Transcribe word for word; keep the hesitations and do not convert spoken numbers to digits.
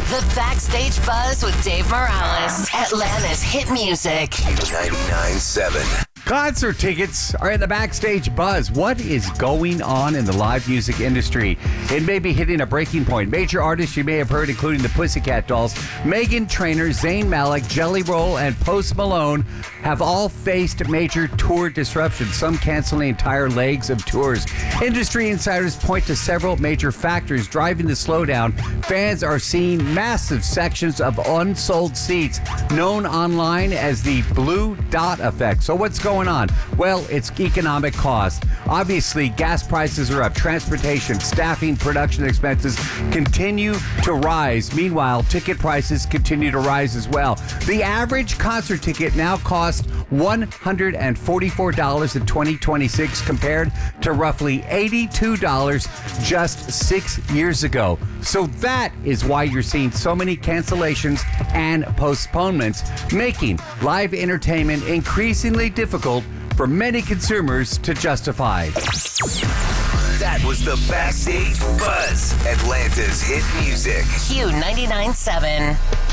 The Backstage Buzz with Dave Morales. Atlanta's hit music. Q ninety-nine point seven. Concert tickets are in the Backstage Buzz. What is going on in the live music industry? It may be hitting a breaking point. Major artists you may have heard, including the Pussycat Dolls, Meghan Trainor, Zayn Malik, Jelly Roll, and Post Malone, have all faced major tour disruptions, some canceling entire legs of tours. Industry insiders point to several major factors driving the slowdown. Fans are seeing massive sections of unsold seats, known online as the blue dot effect. So what's going on? Well, it's economic cost. Obviously, gas prices are up. Transportation, staffing, production expenses continue to rise. Meanwhile, ticket prices continue to rise as well. The average concert ticket now costs one hundred forty-four dollars in twenty twenty-six compared to roughly eighty-two dollars just six years ago. So that is why you're seeing so many cancellations and postponements, making live entertainment increasingly difficult for many consumers to justify. That was the Backstage Buzz, Atlanta's hit music. Q ninety-nine point seven.